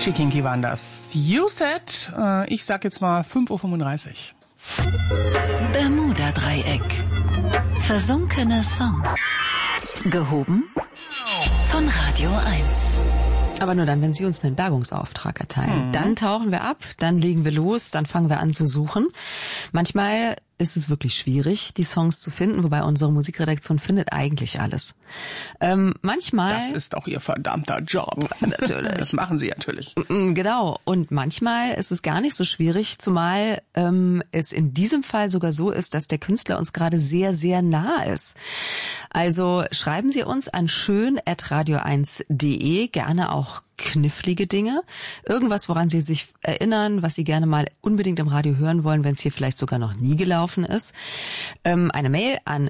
Peachy Kinky waren das. You said, ich sag jetzt mal 5:35 Uhr. Bermuda-Dreieck. Versunkene Songs. Gehoben von Radio 1. Aber nur dann, wenn Sie uns einen Bergungsauftrag erteilen. Dann tauchen wir ab, dann legen wir los, dann fangen wir an zu suchen. Manchmal ist es wirklich schwierig, die Songs zu finden, wobei unsere Musikredaktion findet eigentlich alles. Manchmal... Das ist auch Ihr verdammter Job. Natürlich. Das machen Sie natürlich. Genau. Und manchmal ist es gar nicht so schwierig, zumal es in diesem Fall sogar so ist, dass der Künstler uns gerade sehr, sehr nah ist. Also schreiben Sie uns an schön@radio1.de, gerne auch knifflige Dinge. Irgendwas, woran Sie sich erinnern, was Sie gerne mal unbedingt im Radio hören wollen, wenn es hier vielleicht sogar noch nie gelaufen ist. Eine Mail an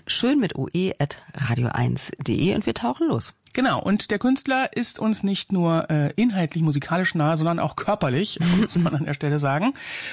schön@radio1.de und wir tauchen los. Genau, und der Künstler ist uns nicht nur inhaltlich, musikalisch nahe, sondern auch körperlich, muss man an der Stelle sagen.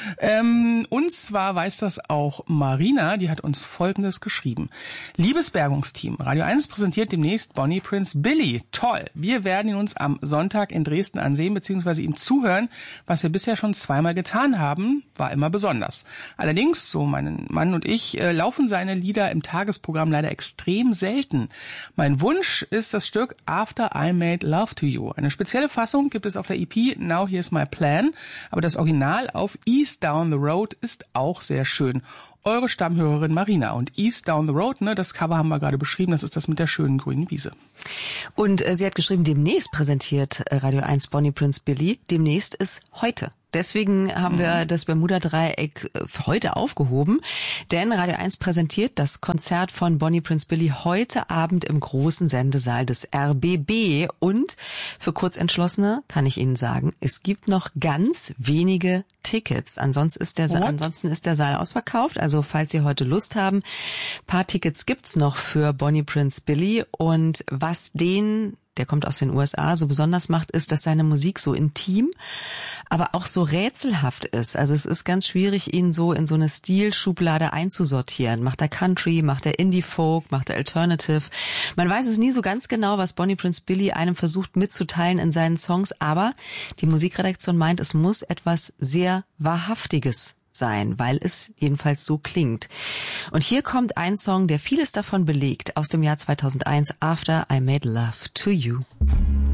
Und zwar weiß das auch Marina, die hat uns Folgendes geschrieben. Liebes Bergungsteam, Radio 1 präsentiert demnächst Bonnie Prince Billy. Toll, wir werden ihn uns am Sonntag in Dresden ansehen bzw. ihm zuhören. Was wir bisher schon zweimal getan haben, war immer besonders. Allerdings, so mein Mann und ich, laufen seine Lieder im Tagesprogramm leider extrem selten. Mein Wunsch ist das Stück After I Made Love to You. Eine spezielle Fassung gibt es auf der EP Now Here's My Plan, aber das Original auf East Down the Road ist auch sehr schön. Eure Stammhörerin Marina. Und East Down the Road, ne, das Cover haben wir gerade beschrieben, das ist das mit der schönen grünen Wiese. Und sie hat geschrieben, demnächst präsentiert Radio 1 Bonnie Prince Billy. Demnächst ist heute. Deswegen haben wir das Bermuda-Dreieck heute aufgehoben, denn Radio 1 präsentiert das Konzert von Bonnie Prince Billy heute Abend im großen Sendesaal des RBB. Und für Kurzentschlossene kann ich Ihnen sagen, es gibt noch ganz wenige Tickets. Ansonsten ist der Saal ausverkauft. Also falls Sie heute Lust haben, paar Tickets gibt's noch für Bonnie Prince Billy. Und was der kommt aus den USA, so besonders macht, ist, dass seine Musik so intim, aber auch so rätselhaft ist. Also es ist ganz schwierig, ihn so in so eine Stilschublade einzusortieren. Macht er Country, macht er Indie-Folk, macht er Alternative? Man weiß es nie so ganz genau, was Bonnie Prince Billy einem versucht mitzuteilen in seinen Songs, aber die Musikredaktion meint, es muss etwas sehr Wahrhaftiges sein, weil es jedenfalls so klingt. Und hier kommt ein Song, der vieles davon belegt, aus dem Jahr 2001, After I Made Love to You.